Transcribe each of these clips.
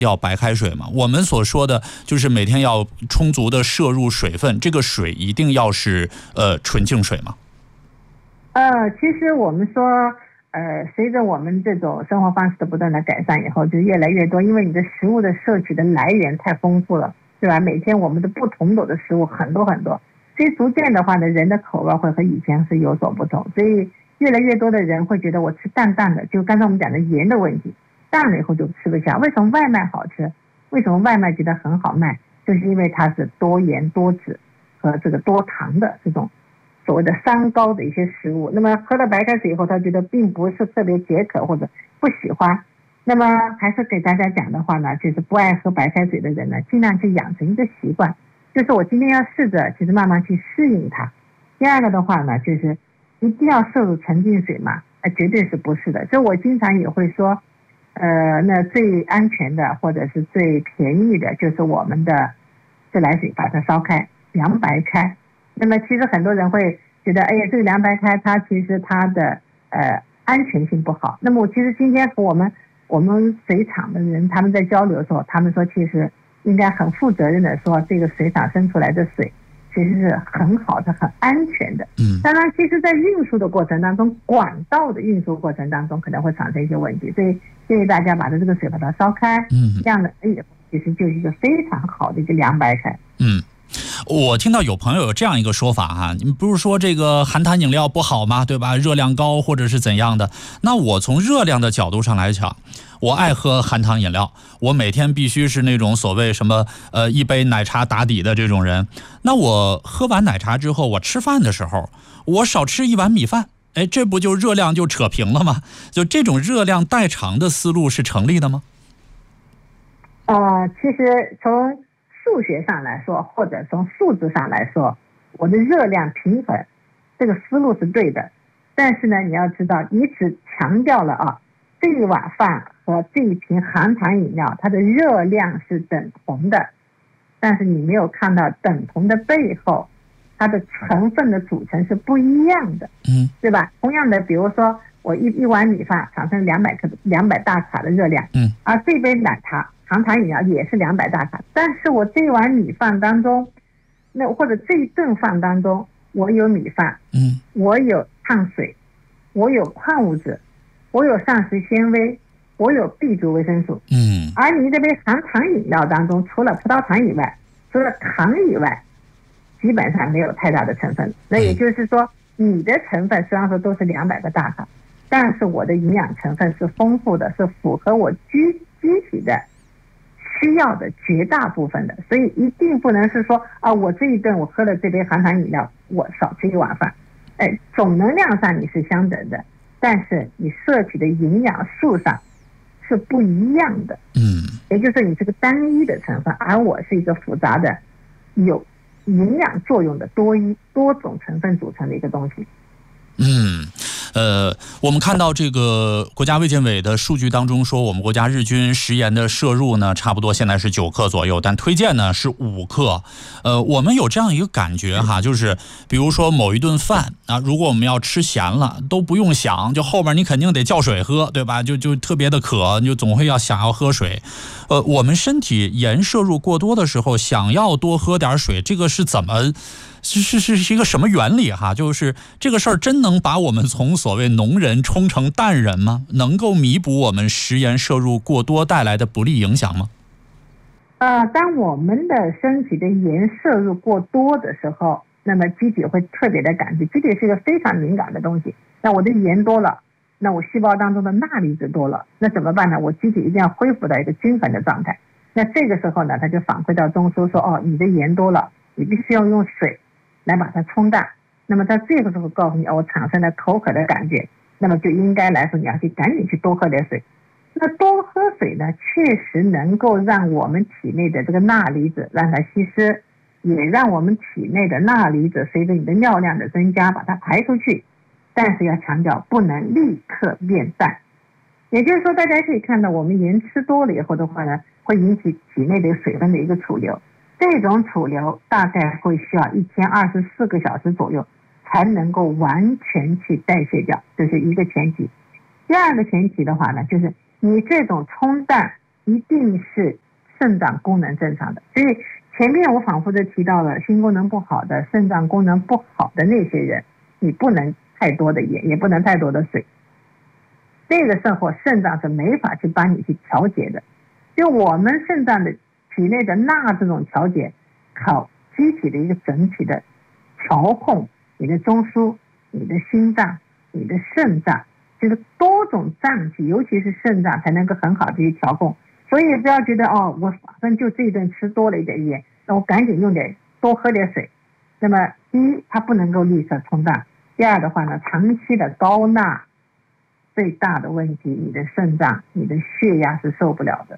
要白开水嘛？我们所说的就是每天要充足的摄入水分，这个水一定要是纯净水嘛？ 其实我们说，随着我们这种生活方式的不断的改善以后，就越来越多，因为你的食物的摄取的来源太丰富了，对吧？每天我们的不同种的食物很多很多，所以逐渐的话呢，人的口味会和以前是有所不同，所以越来越多的人会觉得我吃淡淡的，就刚才我们讲的盐的问题。淡了以后就吃不下。为什么外卖好吃？为什么外卖觉得很好卖？就是因为它是多盐多脂和这个多糖的这种所谓的三高的一些食物。那么喝了白开水以后，他觉得并不是特别解渴或者不喜欢。那么还是给大家讲的话呢，就是不爱喝白开水的人呢，尽量去养成一个习惯，就是我今天要试着其实慢慢去适应它。第二个的话呢，就是一定要摄入纯净水嘛？绝对是不是的。就我经常也会说。那最安全的或者是最便宜的就是我们的自来水，把它烧开，凉白开。那么其实很多人会觉得，哎呀，这个凉白开它其实它的安全性不好。那么我其实今天和我们水厂的人他们在交流的时候，他们说其实应该很负责任的说，这个水厂生出来的水其实是很好的、很安全的。当然，其实在运输的过程当中，管道的运输过程当中可能会产生一些问题，所以建议大家把这个水把它烧开，这样的其实就是一个非常好的一个凉白开。 我听到有朋友有这样一个说法哈，你不是说这个含糖饮料不好吗？对吧？热量高或者是怎样的？那我从热量的角度上来讲，我爱喝含糖饮料，我每天必须是那种所谓什么一杯奶茶打底的这种人。那我喝完奶茶之后，我吃饭的时候，我少吃一碗米饭，哎，这不就热量就扯平了吗？就这种热量代偿的思路是成立的吗？ 其实从数学上来说，或者从数字上来说，我的热量平衡这个思路是对的。但是呢，你要知道，你只强调了这一碗饭和这一瓶含糖饮料它的热量是等同的，但是你没有看到等同的背后它的成分的组成是不一样的，对吧？同样的，比如说我一碗米饭产生200大卡的热量，而这杯奶茶含糖饮料也是200大卡，但是我这一碗米饭当中，或者这一顿饭当中，我有米饭，我有碳水，我有矿物质，我有膳食纤维，我有 B 族维生素，而你这杯含糖饮料当中，除了葡萄糖以外，除了糖以外，基本上没有太大的成分。那也就是说，你的成分虽然说都是200个大卡，但是我的营养成分是丰富的，是符合我机体的需要的绝大部分的。所以一定不能是说我这一顿我喝了这杯含糖饮料，我少吃一碗饭，总能量上你是相等的，但是你摄取的营养素上是不一样的。也就是说你是个单一的成分，而我是一个复杂的有营养作用的多种成分组成的一个东西。 我们看到这个国家卫健委的数据当中说，我们国家日均食盐的摄入呢，差不多现在是9克左右，但推荐呢是5克。我们有这样一个感觉哈，就是比如说某一顿饭如果我们要吃咸了，都不用想，就后边你肯定得叫水喝，对吧？就特别的渴，你就总会想要喝水。我们身体盐摄入过多的时候，想要多喝点水，这个是怎么？是一个什么原理哈？就是这个事儿真能把我们从所谓浓人冲成淡人吗？能够弥补我们食盐摄入过多带来的不利影响吗？ 当我们的身体的盐摄入过多的时候，那么机体会特别的感觉，机体是一个非常敏感的东西。那我的盐多了，那我细胞当中的钠离子多了，那怎么办呢？我机体一定要恢复到一个均衡的状态。那这个时候呢，它就反馈到中枢说，你的盐多了，你必须要用水来把它冲淡。那么在这个时候告诉你，我产生了口渴的感觉，那么就应该来说你要去赶紧去多喝点水。那多喝水呢，确实能够让我们体内的这个钠离子让它稀释，也让我们体内的钠离子随着你的尿量的增加把它排出去，但是要强调不能立刻变淡。也就是说，大家可以看到我们盐吃多了以后的话呢，会引起体内的水分的一个储留，这种储留大概会需要1天24个小时左右才能够完全去代谢掉，这是一个前提。第二个前提的话呢，就是你这种冲淡一定是肾脏功能正常的。所以前面我反复的提到了，心功能不好的、肾脏功能不好的那些人，你不能太多的盐，也不能太多的水。这个时候肾脏是没法去帮你去调节的。就我们肾脏的体内的钠这种调节，靠机体的一个整体的调控，你的中枢、你的心脏、你的肾脏，就是多种脏器，尤其是肾脏才能够很好的去调控。所以不要觉得我反正就这一顿吃多了一点盐，那我赶紧多喝点水。那么第一，它不能够立刻冲淡；第二的话呢，长期的高钠最大的问题，你的肾脏、你的血压是受不了的。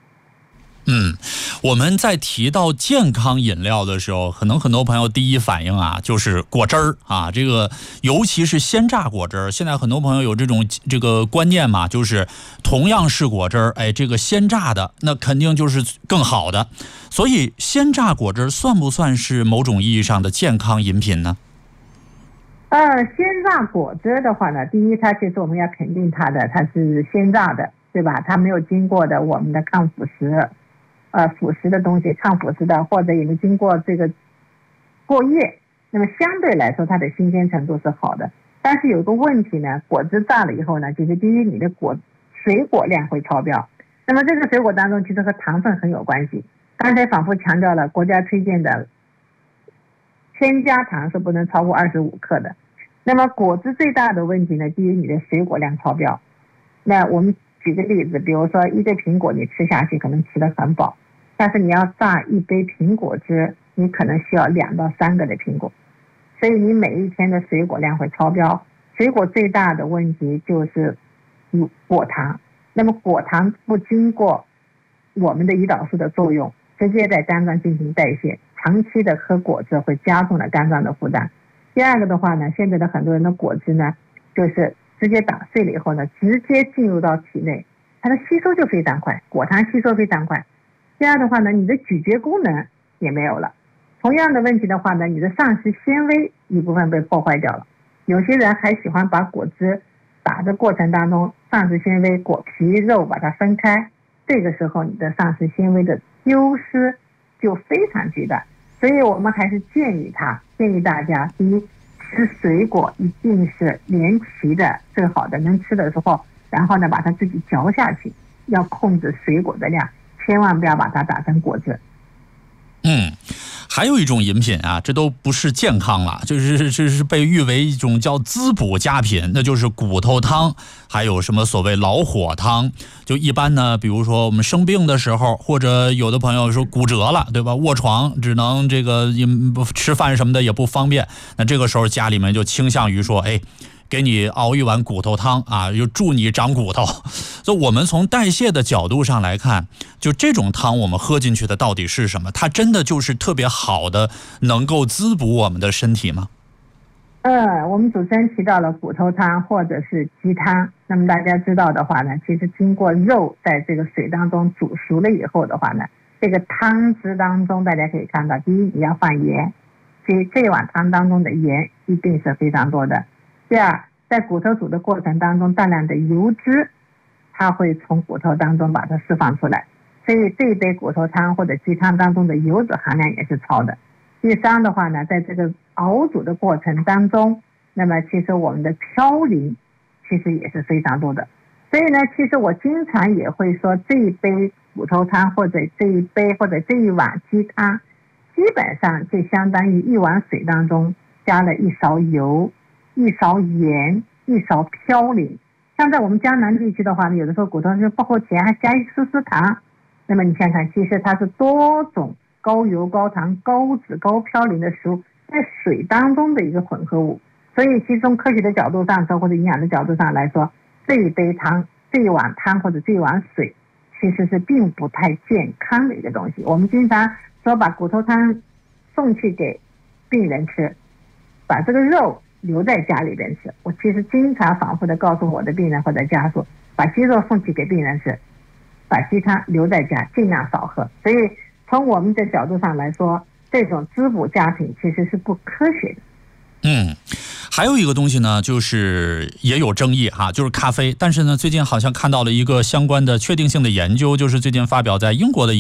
我们在提到健康饮料的时候，可能很多朋友第一反应就是果汁儿啊，这个尤其是鲜榨果汁儿。现在很多朋友有这个观念嘛，就是同样是果汁儿，这个鲜榨的那肯定就是更好的。所以鲜榨果汁算不算是某种意义上的健康饮品呢？ 鲜榨果汁的话呢，第一，它其实我们要肯定它是鲜榨的，对吧？它没有经过的我们的抗腐蚀。腐蚀的东西，抗腐蚀的，或者也没经过这个过夜，那么相对来说它的新鲜程度是好的。但是有个问题呢，果汁榨了以后呢，就是第一，你的水果量会超标。那么这个水果当中其实和糖分很有关系。刚才反复强调了，国家推荐的添加糖是不能超过25克的。那么果汁最大的问题呢，第一，你的水果量超标。那我们举个例子，比如说一个苹果你吃下去可能吃得很饱，但是你要榨一杯苹果汁，你可能需要2到3个的苹果，所以你每一天的水果量会超标。水果最大的问题就是果糖，那么果糖不经过我们的胰岛素的作用，直接在肝脏进行代谢，长期的喝果汁会加重了肝脏的负担。第二个的话呢，现在的很多人的果汁呢，就是直接打碎了以后呢，直接进入到体内，它的吸收就非常快，果糖吸收非常快。第二的话呢，你的咀嚼功能也没有了。同样的问题的话呢，你的膳食纤维一部分被破坏掉了。有些人还喜欢把果汁打的过程当中，膳食纤维、果皮、肉把它分开，这个时候你的膳食纤维的丢失就非常巨大。所以我们还是建议大家，第一，吃水果一定是连齐的，最好的能吃的时候，然后呢把它自己嚼下去，要控制水果的量，千万不要把它打成果汁。 还有一种饮品这都不是健康了，这是被誉为一种叫滋补佳品，那就是骨头汤，还有什么所谓老火汤。就一般呢，比如说我们生病的时候，或者有的朋友说骨折了，对吧？卧床只能这个吃饭什么的也不方便，那这个时候家里面就倾向于说，给你熬一碗骨头汤就助你长骨头。所以我们从代谢的角度上来看，就这种汤我们喝进去的到底是什么？它真的就是特别好的能够滋补我们的身体吗？ 我们主持人提到了骨头汤或者是鸡汤，那么大家知道的话呢，其实经过肉在这个水当中煮熟了以后的话呢，这个汤汁当中大家可以看到，第一，你要放盐，所以这碗汤当中的盐一定是非常多的。第二，在骨头煮的过程当中，大量的油脂它会从骨头当中把它释放出来，所以这一杯骨头汤或者鸡汤当中的油脂含量也是超的。第三的话呢，在这个熬煮的过程当中，那么其实我们的嘌呤其实也是非常多的。所以呢，其实我经常也会说，这一杯骨头汤或者这一杯或者这一碗鸡汤，基本上就相当于一碗水当中加了1勺油、1勺盐、1勺嘌呤。像在我们江南地区的话呢，有的时候骨头就不够甜，还加一丝丝糖。那么你想想，其实它是多种高油、高糖、高脂、高嘌呤的食物在水当中的一个混合物。所以其实从科学的角度上说，或者营养的角度上来说，这一杯汤、这一碗汤或者这一碗水其实是并不太健康的一个东西。我们经常说把骨头汤送去给病人吃，把这个肉留在家里边吃。我其实经常反复的告诉我的病人或者家属，把鸡肉送去给病人吃，把鸡汤留在家，尽量少喝。所以从我们的角度上来说，这种滋补佳品其实是不科学的。 还有一个东西呢，就是也有争议哈，就是咖啡。但是呢，最近好像看到了一个相关的确定性的研究，就是最近发表在英国的